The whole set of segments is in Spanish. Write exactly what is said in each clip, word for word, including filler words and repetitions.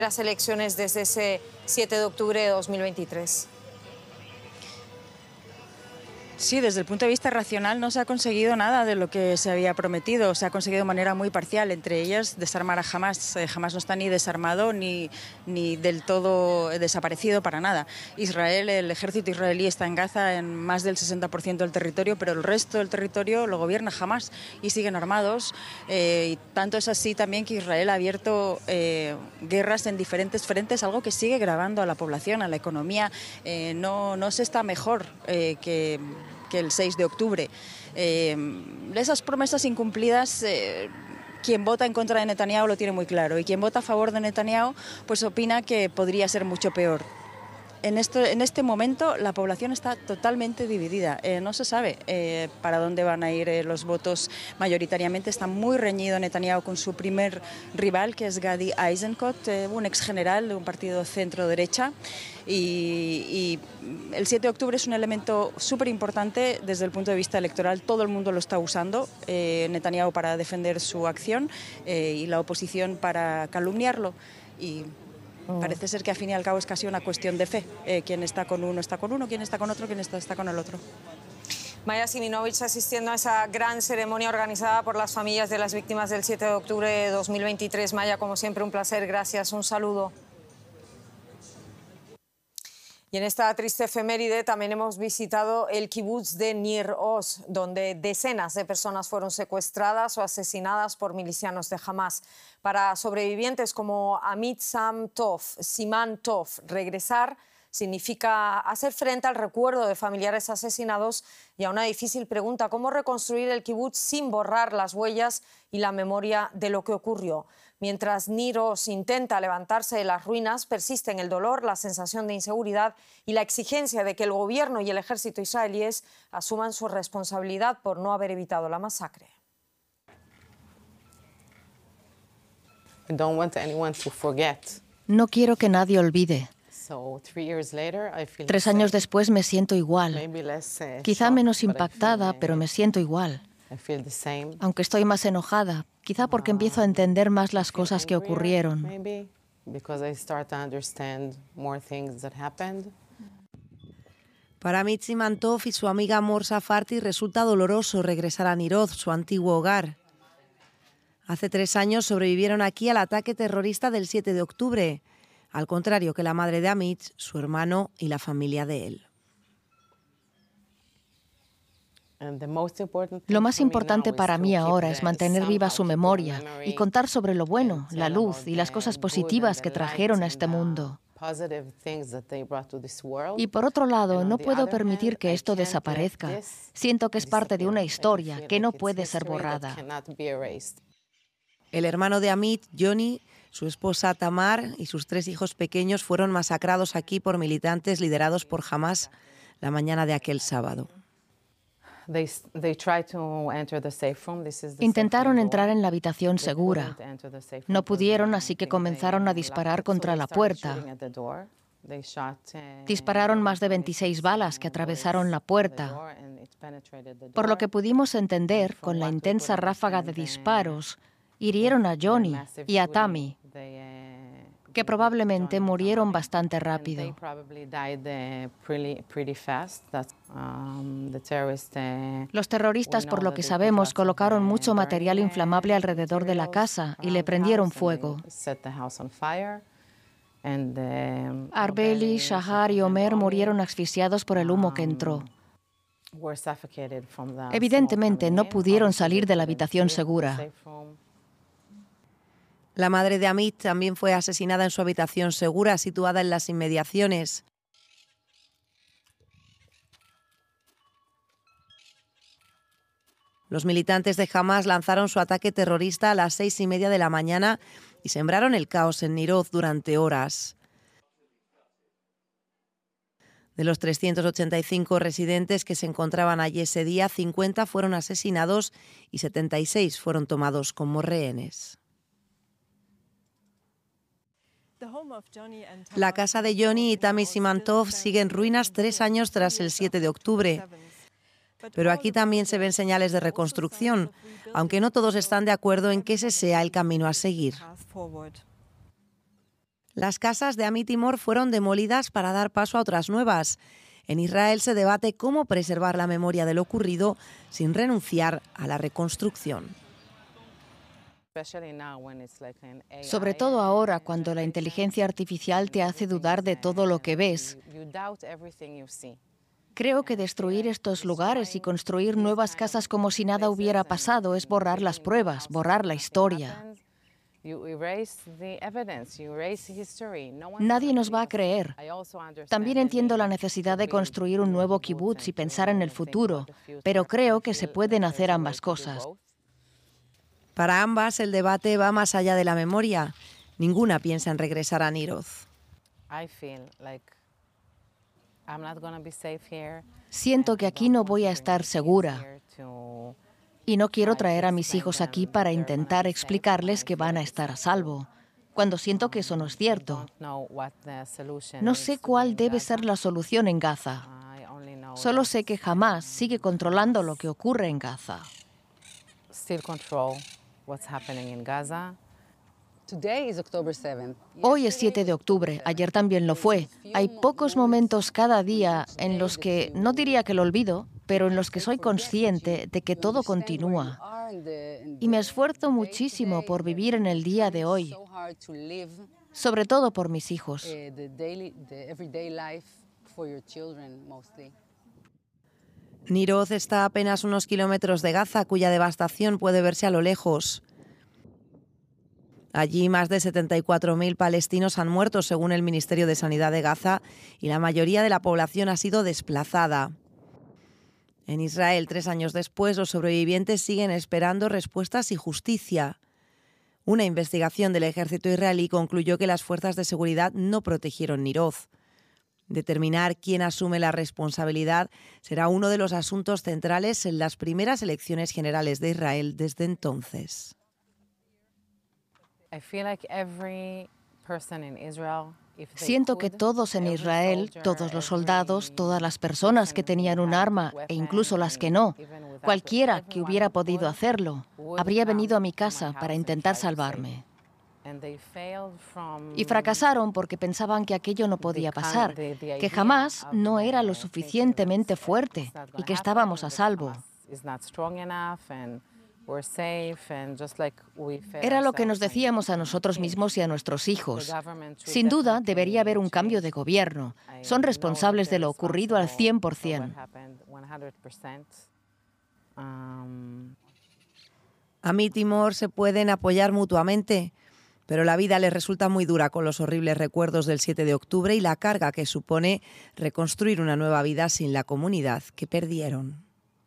Las elecciones desde ese siete de octubre de dos mil veintitrés. Sí, desde el punto de vista racional no se ha conseguido nada de lo que se había prometido. Se ha conseguido de manera muy parcial, entre ellas desarmar a Hamás. Eh, Hamás no está ni desarmado ni, ni del todo desaparecido para nada. Israel, el ejército israelí está en Gaza en más del sesenta por ciento del territorio, pero el resto del territorio lo gobierna Hamás y siguen armados. Eh, y tanto es así también que Israel ha abierto eh, guerras en diferentes frentes, algo que sigue gravando a la población, a la economía. Eh, no, no se está mejor eh, que... que el seis de octubre. Eh, esas promesas incumplidas, eh, quien vota en contra de Netanyahu lo tiene muy claro, y quien vota a favor de Netanyahu pues opina que podría ser mucho peor. En, esto, en este momento la población está totalmente dividida. Eh, no se sabe eh, para dónde van a ir eh, los votos mayoritariamente. Está muy reñido Netanyahu con su primer rival, que es Gadi Eisenkot, eh, un ex general de un partido centro-derecha. Y, y el siete de octubre es un elemento súper importante desde el punto de vista electoral. Todo el mundo lo está usando, eh, Netanyahu para defender su acción eh, y la oposición para calumniarlo. Y parece ser que al fin y al cabo es casi una cuestión de fe. Eh, quien está con uno está con uno, quien está con otro, quien está, está con el otro. Maya Siminovich asistiendo a esa gran ceremonia organizada por las familias de las víctimas del siete de octubre de dos mil veintitrés. Maya, como siempre, un placer. Gracias. Un saludo. Y en esta triste efeméride también hemos visitado el kibutz de Nir Oz, donde decenas de personas fueron secuestradas o asesinadas por milicianos de Hamás. Para sobrevivientes como Amit Sam Tov, Siman Tov, regresar significa hacer frente al recuerdo de familiares asesinados y a una difícil pregunta: ¿cómo reconstruir el kibutz sin borrar las huellas y la memoria de lo que ocurrió? Mientras Nir Oz intenta levantarse de las ruinas, persisten el dolor, la sensación de inseguridad y la exigencia de que el gobierno y el ejército israelíes asuman su responsabilidad por no haber evitado la masacre. No quiero que nadie olvide. Tres años después me siento igual. Quizá menos impactada, pero me siento igual. Aunque estoy más enojada, quizá porque empiezo a entender más las cosas que ocurrieron. Para Mitzi Mantov y su amiga Mor Safarti resulta doloroso regresar a Nir Oz, su antiguo hogar. Hace tres años sobrevivieron aquí al ataque terrorista del siete de octubre, al contrario que la madre de Amit, su hermano y la familia de él. Lo más importante para mí ahora es mantener viva su memoria y contar sobre lo bueno, la luz y las cosas positivas que trajeron a este mundo. Y por otro lado, no puedo permitir que esto desaparezca. Siento que es parte de una historia que no puede ser borrada. El hermano de Amit, Johnny, su esposa Tamar y sus tres hijos pequeños fueron masacrados aquí por militantes liderados por Hamás la mañana de aquel sábado. Intentaron entrar en la habitación segura. No pudieron, así que comenzaron a disparar contra la puerta. Dispararon más de veintiséis balas que atravesaron la puerta. Por lo que pudimos entender, con la intensa ráfaga de disparos, hirieron a Johnny y a Tammy, que probablemente murieron bastante rápido. Los terroristas, por lo que sabemos, colocaron mucho material inflamable alrededor de la casa y le prendieron fuego. Arbeli, Shahar y Omer murieron asfixiados por el humo que entró. Evidentemente, no pudieron salir de la habitación segura. La madre de Amit también fue asesinada en su habitación segura, situada en las inmediaciones. Los militantes de Hamás lanzaron su ataque terrorista a las seis y media de la mañana y sembraron el caos en Nir Oz durante horas. De los trescientos ochenta y cinco residentes que se encontraban allí ese día, cincuenta fueron asesinados y setenta y seis fueron tomados como rehenes. La casa de Johnny y Tammy Simantov sigue en ruinas tres años tras el siete de octubre. Pero aquí también se ven señales de reconstrucción, aunque no todos están de acuerdo en que ese sea el camino a seguir. Las casas de Amit y Mor fueron demolidas para dar paso a otras nuevas. En Israel se debate cómo preservar la memoria de lo ocurrido sin renunciar a la reconstrucción. Sobre todo ahora, cuando la inteligencia artificial te hace dudar de todo lo que ves. Creo que destruir estos lugares y construir nuevas casas como si nada hubiera pasado es borrar las pruebas, borrar la historia. Nadie nos va a creer. También entiendo la necesidad de construir un nuevo kibutz y pensar en el futuro, pero creo que se pueden hacer ambas cosas. Para ambas, el debate va más allá de la memoria. Ninguna piensa en regresar a Nir Oz. Siento que aquí no voy a estar segura y no quiero traer a mis hijos aquí para intentar explicarles que van a estar a salvo, cuando siento que eso no es cierto. No sé cuál debe ser la solución en Gaza. Solo sé que Hamás sigue controlando lo que ocurre en Gaza. Hoy es siete de octubre, ayer también lo fue. Hay pocos momentos cada día en los que, no diría que lo olvido, pero en los que soy consciente de que todo continúa. Y me esfuerzo muchísimo por vivir en el día de hoy, sobre todo por mis hijos. Nir Oz está a apenas unos kilómetros de Gaza, cuya devastación puede verse a lo lejos. Allí más de setenta y cuatro mil palestinos han muerto, según el Ministerio de Sanidad de Gaza, y la mayoría de la población ha sido desplazada. En Israel, tres años después, los sobrevivientes siguen esperando respuestas y justicia. Una investigación del ejército israelí concluyó que las fuerzas de seguridad no protegieron Nir Oz. Determinar quién asume la responsabilidad será uno de los asuntos centrales en las primeras elecciones generales de Israel desde entonces. Siento que todos en Israel, todos los soldados, todas las personas que tenían un arma e incluso las que no, cualquiera que hubiera podido hacerlo, habría venido a mi casa para intentar salvarme. Y fracasaron porque pensaban que aquello no podía pasar, que Hamás no era lo suficientemente fuerte y que estábamos a salvo. Era lo que nos decíamos a nosotros mismos y a nuestros hijos. Sin duda, debería haber un cambio de gobierno. Son responsables de lo ocurrido al cien por cien. Amit y Mor se pueden apoyar mutuamente, pero la vida les resulta muy dura con los horribles recuerdos del siete de octubre y la carga que supone reconstruir una nueva vida sin la comunidad que perdieron.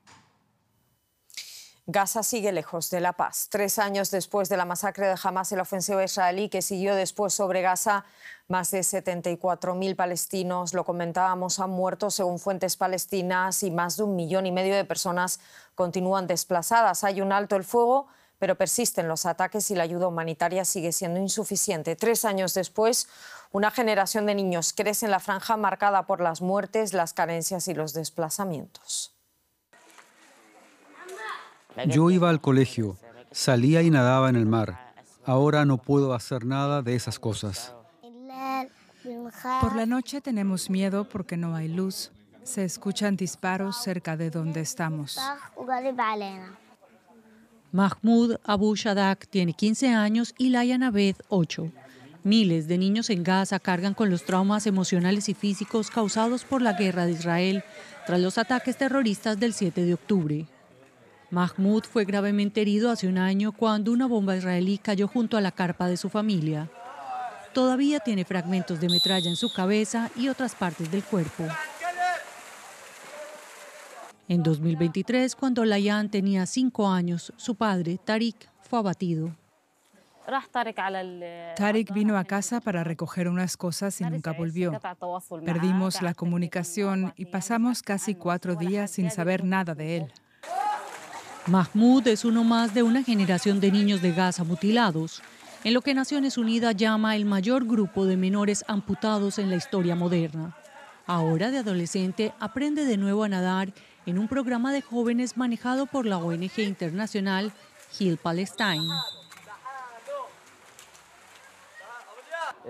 Gaza sigue lejos de la paz. Tres años después de la masacre de Hamás y la ofensiva israelí que siguió después sobre Gaza, más de setenta y cuatro mil palestinos, lo comentábamos, han muerto según fuentes palestinas y más de un millón y medio de personas continúan desplazadas. Hay un alto el fuego, pero persisten los ataques y la ayuda humanitaria sigue siendo insuficiente. Tres años después, una generación de niños crece en la franja marcada por las muertes, las carencias y los desplazamientos. Yo iba al colegio, salía y nadaba en el mar. Ahora no puedo hacer nada de esas cosas. Por la noche tenemos miedo porque no hay luz. Se escuchan disparos cerca de donde estamos. Mahmoud Abu Shadak tiene quince años y Laia Naved, ocho. Miles de niños en Gaza cargan con los traumas emocionales y físicos causados por la guerra de Israel tras los ataques terroristas del siete de octubre. Mahmoud fue gravemente herido hace un año cuando una bomba israelí cayó junto a la carpa de su familia. Todavía tiene fragmentos de metralla en su cabeza y otras partes del cuerpo. En dos mil veintitrés, cuando Layan tenía cinco años, su padre, Tariq, fue abatido. Tariq vino a casa para recoger unas cosas y nunca volvió. Perdimos la comunicación y pasamos casi cuatro días sin saber nada de él. Mahmoud es uno más de una generación de niños de Gaza mutilados, en lo que Naciones Unidas llama el mayor grupo de menores amputados en la historia moderna. Ahora, de adolescente, aprende de nuevo a nadar en un programa de jóvenes manejado por la O N G internacional Heal Palestine.